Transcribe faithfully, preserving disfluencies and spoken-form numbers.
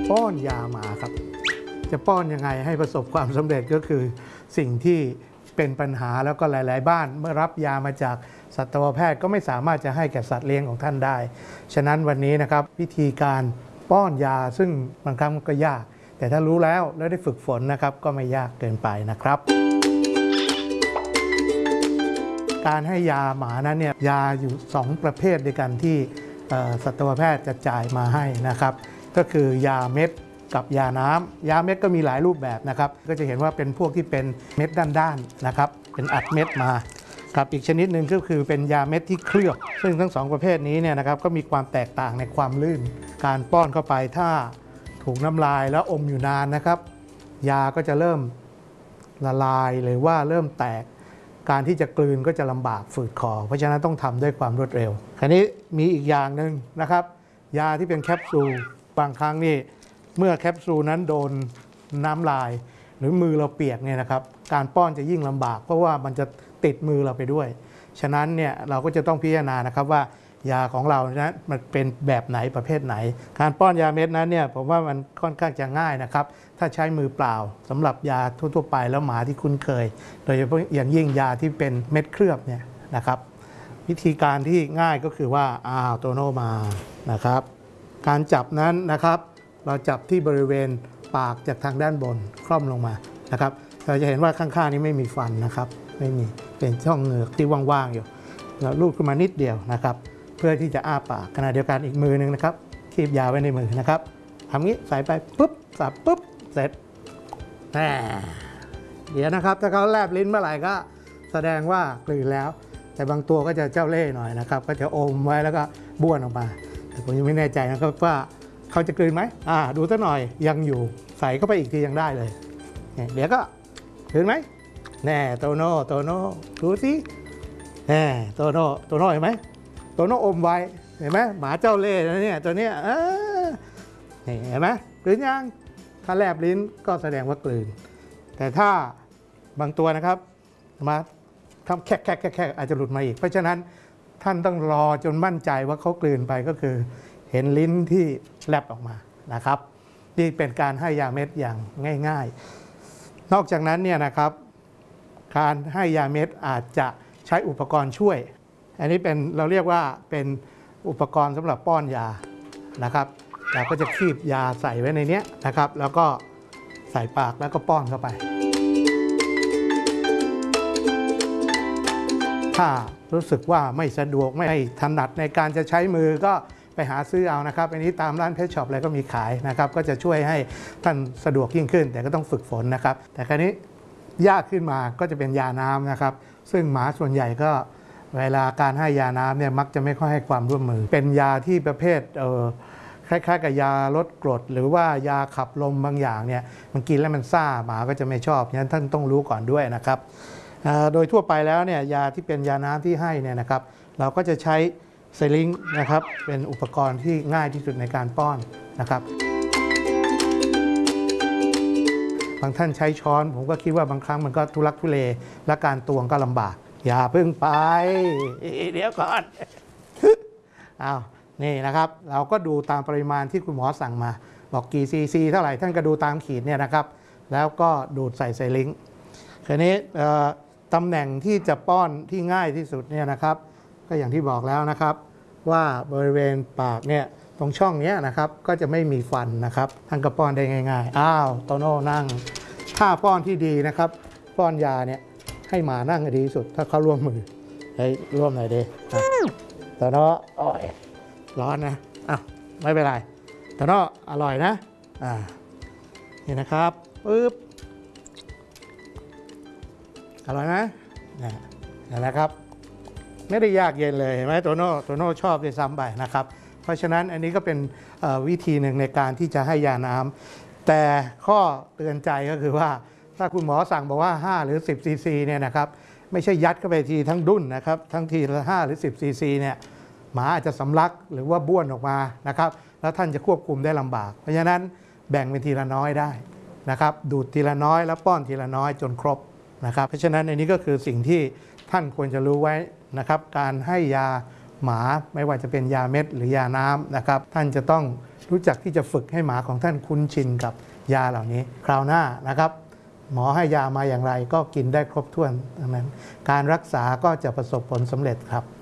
ป้อนยาหมาครับจะป้อนยังไงให้ประสบความสำเร็จก็คือสิ่งที่เป็นปัญหาแล้วก็หลายๆบ้านเมื่อรับยามาจากสัตวแพทย์ก็ไม่สามารถจะให้แก่สัตว์เลี้ยงของท่านได้ฉะนั้นวันนี้นะครับวิธีการป้อนยาซึ่งบางครั้งก็ยากแต่ถ้ารู้แล้วแล้วได้ฝึกฝนนะครับก็ไม่ยากเกินไปนะครับการให้ยาหมานั้นเนี่ยยาอยู่สองประเภทด้วยกันที่สัตวแพทย์จะจ่ายมาให้นะครับก็คือยาเม็ดกับยาน้ำยาเม็ดก็มีหลายรูปแบบนะครับก็จะเห็นว่าเป็นพวกที่เป็นเม็ดด้านๆนะครับเป็นอัดเม็ดมากับอีกชนิดหนึ่งก็คือเป็นยาเม็ดที่เคลือบซึ่งทั้งสองประเภทนี้เนี่ยนะครับก็มีความแตกต่างในความลื่นการป้อนเข้าไปถ้าถูกน้ำลายแล้วอมอยู่นานนะครับยาก็จะเริ่มละลายหรือว่าเริ่มแตกการที่จะกลืนก็จะลำบากฝืดคอเพราะฉะนั้นต้องทำด้วยความรวดเร็วคราวนี้มีอีกอย่างหนึ่งนะครับยาที่เป็นแคปซูลบางครั้งนี่เมื่อแคปซูลนั้นโดนน้ำลายหรือมือเราเปียกเนี่ยนะครับการป้อนจะยิ่งลำบากเพราะว่ามันจะติดมือเราไปด้วยฉะนั้นเนี่ยเราก็จะต้องพิจารณานะครับว่ายาของเรานะมันเป็นแบบไหนประเภทไหนการป้อนยาเม็ดนั้นเนี่ยผมว่ามันค่อนข้างจะง่ายนะครับถ้าใช้มือเปล่าสำหรับยาทั่วๆไปแล้วหมาที่คุ้นเคยโดยเฉพาะอย่างยิ่งยาที่เป็นเม็ดเคลือบเนี่ยนะครับวิธีการที่ง่ายก็คือว่าอ้าวโตโน่มานะครับการจับนั้นนะครับเราจับที่บริเวณปากจากทางด้านบนคล่อมลงมานะครับเราจะเห็นว่าข้างๆนี้ไม่มีฟันนะครับไม่มีเป็นช่องเหงือกที่ว่างๆอยู่เราลูบขึ้นมานิดเดียวนะครับเพื่อที่จะอ้าปากขณะเดียวกันอีกมือหนึ่งนะครับคีบยาไว้ในมือนะครับทำงี้ใส่ไปปุ๊บสับปุ๊บเสร็จเดี๋ยวนะครับถ้าเขาแลบลิ้นเมื่อไหร่ก็แสดงว่ากลืนแล้วแต่บางตัวก็จะเจ้าเล่ห์หน่อยนะครับก็จะอมไว้แล้วก็บ้วนออกมาแต่ผมยังไม่แน่ใจนะครับว่าเขาจะกลืนไหมอ่าดูซะหน่อยยังอยู่ใส่เข้าไปอีกทียังได้เลยเดี๋ยวก็กลืนไหมแน่โตโน่โตโน่ดูสิแน่โตโน่โตโน่เห็นไหมโตโน่อมไว้เห็นไหมหมาเจ้าเล่ห์นะเนี่ยตัวเนี้ยเห็นไหมกลืนยังถ้าแลบลิ้นก็แสดงว่ากลืนแต่ถ้าบางตัวนะครับมาทำแคกแคกแคกอาจจะหลุดมาอีกเพราะฉะนั้นท่านต้องรอจนมั่นใจว่าเขากลืนไปก็คือเห็นลิ้นที่แลบออกมานะครับนี่เป็นการให้ยาเม็ดอย่างง่ายๆนอกจากนั้นเนี่ยนะครับการให้ยาเม็ดอาจจะใช้อุปกรณ์ช่วยอันนี้เป็นเราเรียกว่าเป็นอุปกรณ์สำหรับป้อนยานะครับเราก็จะคีบยาใส่ไว้ในนี้นะครับแล้วก็ใส่ปากแล้วก็ป้อนเข้าไปถ้ารู้สึกว่าไม่สะดวกไม่ถนัดในการจะใช้มือก็ไปหาซื้อเอานะครับอันนี้ตามร้านเพชช็อปอะไรก็มีขายนะครับก็จะช่วยให้ท่านสะดวกยิ่งขึ้นแต่ก็ต้องฝึกฝนนะครับแต่คราวนี้ยากขึ้นมาก็จะเป็นยาน้ำนะครับซึ่งหมาส่วนใหญ่ก็เวลาการให้ยาน้ำเนี่ยมักจะไม่ค่อยให้ความร่วมมือเป็นยาที่ประเภทเออคล้ายๆกับยาลดกรดหรือว่ายาขับลมบางอย่างเนี่ยมันกินแล้วมันซ่าหมาก็จะไม่ชอบฉะนั้นท่านต้องรู้ก่อนด้วยนะครับโดยทั่วไปแล้วเนี่ยยาที่เป็นยาน้ำที่ให้เนี่ยนะครับเราก็จะใช้ไซลิงนะครับเป็นอุปกรณ์ที่ง่ายที่สุดในการป้อนนะครับบางท่านใช้ช้อนผมก็คิดว่าบางครั้งมันก็ทุลักทุเลและการตวงก็ลำบากอย่าเพิ่งไปเดี๋ยวก่อนอ้าวนี่นะครับเราก็ดูตามปริมาณที่คุณหมอสั่งมาบอกกี่ซีซีเท่าไหร่ท่านก็ดูตามขีดเนี่ยนะครับแล้วก็ดูดใส่ไซลิงคราวนี้ตำแหน่งที่จะป้อนที่ง่ายที่สุดเนี่ยนะครับก็อย่างที่บอกแล้วนะครับว่าบริเวณปากเนี่ยตรงช่องนี้นะครับก็จะไม่มีฟันนะครับท่านก็ป้อนได้ง่ายๆอ้าวโตโน่นั่งถ้าป้อนที่ดีนะครับป้อนยาเนี่ยให้หมานั่งดีที่สุดถ้าเขาร่วมมือเฮ้ยร่วมหน่อยดิโตโน่โอ้ยร้อนนะอ้าวไม่เป็นไรโตโน่อร่อยนะอ่านี่นะครับปึ๊บอร่อยไหมนี่นะครับไม่ได้ยากเย็นเลยเห็นไหมโตโน่โตโน่ชอบด้วยซ้ำไปนะครับเพราะฉะนั้นอันนี้ก็เป็นวิธีหนึ่งในการที่จะให้ยาน้ำแต่ข้อเตือนใจก็คือว่าถ้าคุณหมอสั่งบอกว่าห้าหรือสิบซีซีเนี่ยนะครับไม่ใช่ยัดเข้าไปทีทั้งดุ้นนะครับทั้งทีละห้าหรือสิบซีซีเนี่ยหมาอาจจะสำลักหรือว่าบ้วนออกมานะครับแล้วท่านจะควบคุมได้ลำบากเพราะฉะนั้นแบ่งเป็นทีละน้อยได้นะครับดูดทีละน้อยแล้วป้อนทีละน้อยจนครบนะครับเพราะฉะนั้นอันนี้ก็คือสิ่งที่ท่านควรจะรู้ไว้นะครับการให้ยาหมาไม่ว่าจะเป็นยาเม็ดหรือยาน้ำนะครับท่านจะต้องรู้จักที่จะฝึกให้หมาของท่านคุ้นชินกับยาเหล่านี้คราวหน้านะครับหมอให้ยามาอย่างไรก็กินได้ครบถ้วนดังนั้นการรักษาก็จะประสบผลสำเร็จครับ